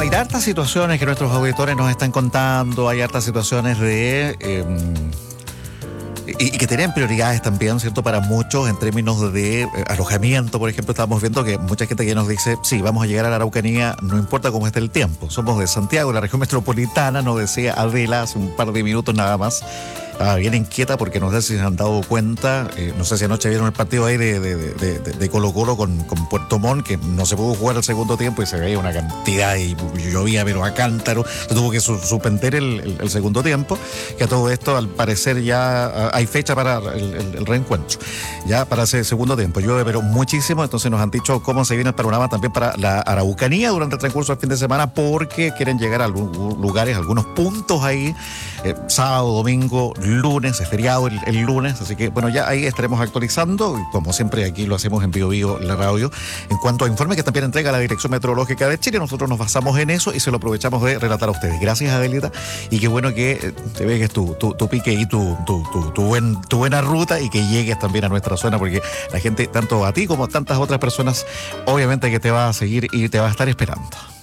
hay hartas situaciones que nuestros auditores nos están contando, hay hartas situaciones y que tienen prioridades también, ¿cierto? Para muchos en términos de alojamiento, por ejemplo, estamos viendo que mucha gente que nos dice, sí, vamos a llegar a la Araucanía, no importa cómo esté el tiempo. Somos de Santiago, la región metropolitana, nos decía Adela hace un par de minutos nada más. Estaba bien inquieta porque no sé si se han dado cuenta, no sé si anoche vieron el partido ahí de Colo Colo con Puerto Montt, que no se pudo jugar el segundo tiempo y se veía una cantidad y llovía pero a cántaro, se tuvo que suspender el segundo tiempo, que a todo esto al parecer ya hay fecha para el reencuentro, ya para ese segundo tiempo, llueve pero muchísimo, entonces nos han dicho cómo se viene el panorama también para la Araucanía durante el transcurso del fin de semana, porque quieren llegar a algunos lugares, algunos puntos ahí, sábado, domingo, lunes, es feriado el lunes, así que bueno, ya ahí estaremos actualizando, como siempre aquí lo hacemos en Bio Bio, la radio, en cuanto a informe que también entrega la Dirección Meteorológica de Chile, nosotros nos basamos en eso y se lo aprovechamos de relatar a ustedes. Gracias, Adelita, y qué bueno que te veas tu pique y tu buena ruta y que llegues también a nuestra zona, porque la gente, tanto a ti como a tantas otras personas, obviamente que te va a seguir y te va a estar esperando.